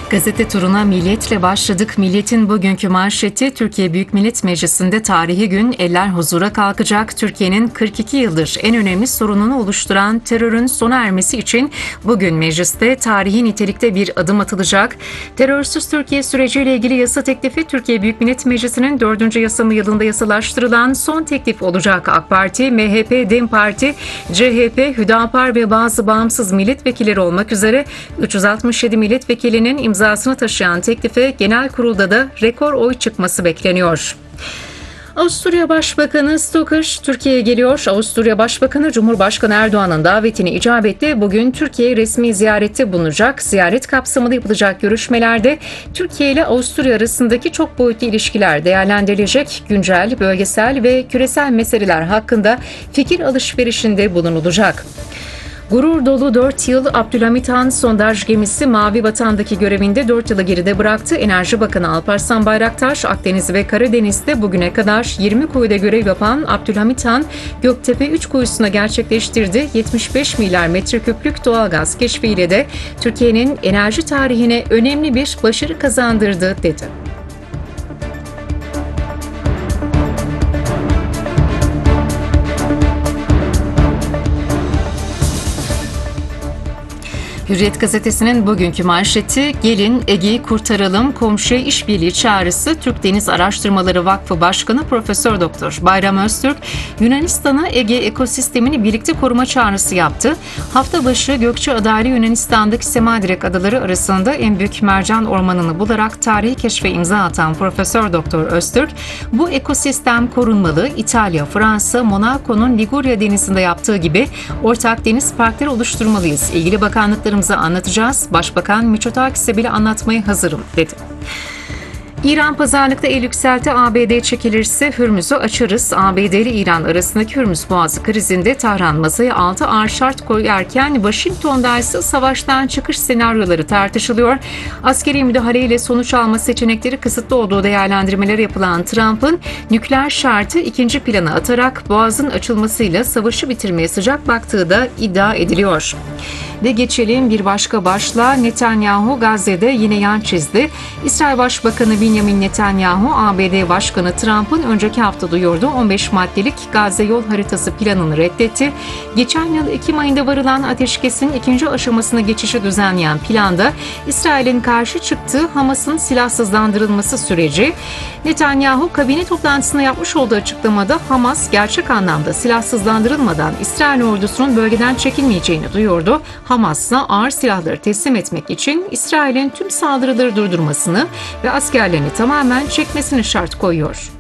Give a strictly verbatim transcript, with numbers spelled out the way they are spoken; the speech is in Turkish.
Gazete turuna Milliyet'le başladık. Milliyet'in bugünkü manşeti: Türkiye Büyük Millet Meclisi'nde tarihi gün eller huzura kalkacak. Türkiye'nin kırk iki yıldır en önemli sorununu oluşturan terörün sona ermesi için bugün mecliste tarihi nitelikte bir adım atılacak. Terörsüz Türkiye süreciyle ilgili yasa teklifi Türkiye Büyük Millet Meclisi'nin dördüncü yasama yılında yasalaştırılan son teklif olacak. AK Parti, M H P, DEM Parti, C H P, Hüdapar ve bazı bağımsız milletvekilleri olmak üzere üç yüz altmış yedi milletvekilinin imzasını taşıyan teklife genel kurulda da rekor oy çıkması bekleniyor. Avusturya Başbakanı Stoker Türkiye'ye geliyor. Avusturya Başbakanı Cumhurbaşkanı Erdoğan'ın davetini icabetle bugün Türkiye resmi ziyarette bulunacak. Ziyaret kapsamında yapılacak görüşmelerde Türkiye ile Avusturya arasındaki çok boyutlu ilişkiler değerlendirilecek. Güncel, bölgesel ve küresel meseleler hakkında fikir alışverişinde bulunulacak. Gurur dolu dört yıl Abdülhamit Han sondaj gemisi Mavi Vatan'daki görevinde dört yılı geride bıraktı. Enerji Bakanı Alparslan Bayraktar, Akdeniz ve Karadeniz'de bugüne kadar yirmi kuyuda görev yapan Abdülhamit Han, Göktepe üç kuyusuna gerçekleştirdi. yetmiş beş milyar metreküplük doğalgaz keşfiyle de Türkiye'nin enerji tarihine önemli bir başarı kazandırdı dedi. Hürriyet gazetesinin bugünkü manşeti: Gelin Ege'yi kurtaralım, komşuya işbirliği çağrısı. Türk Deniz Araştırmaları Vakfı Başkanı Profesör Doktor Bayram Öztürk, Yunanistan'a Ege ekosistemini birlikte koruma çağrısı yaptı. Hafta başı Gökçeada ile Yunanistan'daki Semadirek adaları arasında en büyük mercan ormanını bularak tarihi keşfe imza atan Profesör Doktor Öztürk, bu ekosistem korunmalı. İtalya, Fransa, Monaco'nun Ligurya denizinde yaptığı gibi ortak deniz parkları oluşturmalıyız. İlgili bakanlıkların anlatacağız. Başbakan Mitsotakis'e bile anlatmaya hazırım dedi. İran pazarlıkta el yükseltti. A B D çekilirse Hürmüz'ü açarız. A B D ile İran arasındaki Hürmüz Boğazı krizinde Tahran masaya altı ağır şart koyarken Washington'da ise savaştan çıkış senaryoları tartışılıyor. Askeri müdahaleyle sonuç alma seçenekleri kısıtlı olduğu değerlendirmeleri yapılan Trump'ın nükleer şartı ikinci plana atarak Boğaz'ın açılmasıyla savaşı bitirmeye sıcak baktığı da iddia ediliyor. Ve geçelim bir başka başlığa. Netanyahu Gazze'de yine yan çizdi. İsrail Başbakanı Benjamin Netanyahu, A B D Başkanı Trump'ın önceki hafta duyurduğu on beş maddelik Gazze yol haritası planını reddetti. Geçen yıl Ekim ayında varılan ateşkesin ikinci aşamasına geçişi düzenleyen planda İsrail'in karşı çıktığı Hamas'ın silahsızlandırılması süreci. Netanyahu kabine toplantısında yapmış olduğu açıklamada Hamas gerçek anlamda silahsızlandırılmadan İsrail ordusunun bölgeden çekilmeyeceğini duyurdu. Hamas'a ağır silahları teslim etmek için İsrail'in tüm saldırıları durdurmasını ve askerlerini tamamen çekmesini şart koyuyor.